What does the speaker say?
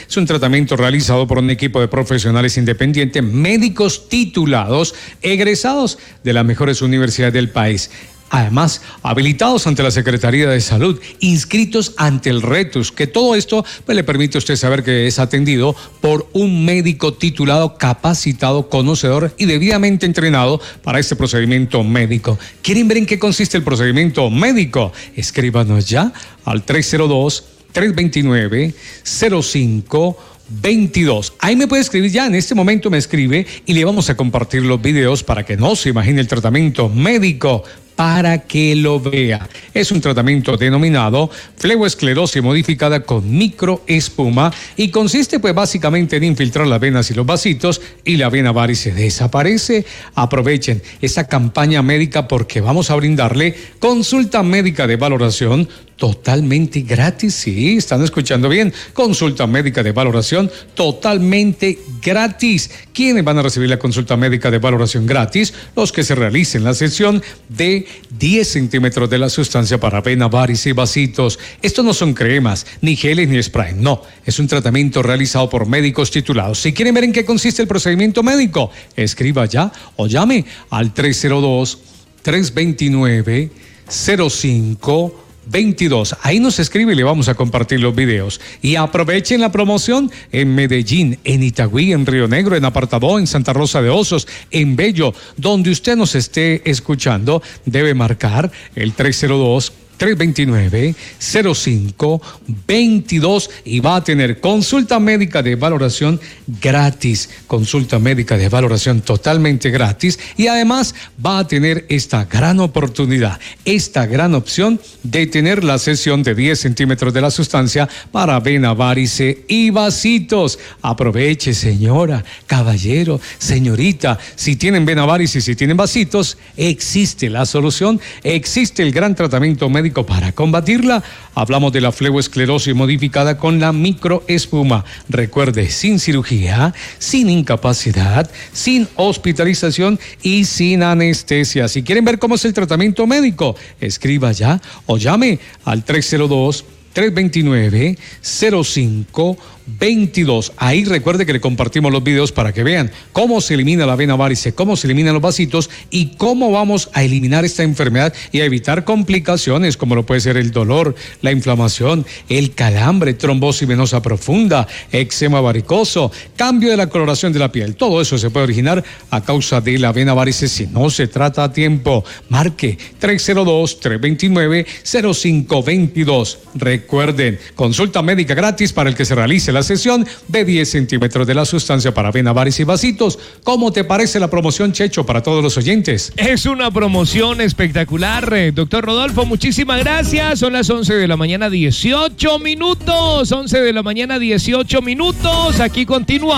Es un tratamiento realizado por un equipo de profesionales independientes, médicos titulados, egresados de las mejores universidades del país. Además, habilitados ante la Secretaría de Salud, inscritos ante el RETUS, que todo esto pues, le permite a usted saber que es atendido por un médico titulado, capacitado, conocedor y debidamente entrenado para este procedimiento médico. ¿Quieren ver en qué consiste el procedimiento médico? Escríbanos ya al 302-329-0522. Ahí me puede escribir ya, en este momento me escribe y le vamos a compartir los videos para que no se imagine el tratamiento médico, para que lo vea. Es un tratamiento denominado fleboesclerosis modificada con microespuma y consiste pues básicamente en infiltrar las venas y los vasitos y la vena varice desaparece. Aprovechen esta campaña médica porque vamos a brindarle consulta médica de valoración totalmente gratis. Sí, están escuchando bien. Consulta médica de valoración totalmente gratis. ¿Quiénes van a recibir la consulta médica de valoración gratis? Los que se realicen la sesión de 10 centímetros de la sustancia para vena, varice y vasitos. Estos no son cremas, ni geles, ni spray. No, es un tratamiento realizado por médicos titulados. Si quieren ver en qué consiste el procedimiento médico, escriba ya o llame al 302-329-0522. Ahí nos escribe y le vamos a compartir los videos. Y aprovechen la promoción en Medellín, en Itagüí, en Río Negro, en Apartadó, en Santa Rosa de Osos, en Bello. Donde usted nos esté escuchando, debe marcar el 302-329-0522 y va a tener consulta médica de valoración gratis, consulta médica de valoración totalmente gratis y además va a tener esta gran oportunidad, esta gran opción de tener la sesión de 10 centímetros de la sustancia para vena, varice y vasitos. Aproveche, señora, caballero, señorita, si tienen vena, varice y si tienen vasitos, existe la solución, existe el gran tratamiento médico para combatirla. Hablamos de la fleboesclerosis modificada con la microespuma. Recuerde, sin cirugía, sin incapacidad, sin hospitalización y sin anestesia. Si quieren ver cómo es el tratamiento médico, escriba ya o llame al 302-329-0522. Ahí recuerde que le compartimos los videos para que vean cómo se elimina la vena varice, cómo se eliminan los vasitos y cómo vamos a eliminar esta enfermedad y a evitar complicaciones como lo puede ser el dolor, la inflamación, el calambre, trombosis venosa profunda, eczema varicoso, cambio de la coloración de la piel. Todo eso se puede originar a causa de la vena varice si no se trata a tiempo. Marque 302-329-0522. Recuerden, consulta médica gratis para el que se realice la sesión de 10 centímetros de la sustancia para vena, varice y vasitos. ¿Cómo te parece la promoción, Checho, para todos los oyentes? Es una promoción espectacular, doctor Rodolfo, muchísimas gracias. Son las 11 de la mañana, 18 minutos. 11 de la mañana, 18 minutos. Aquí continúa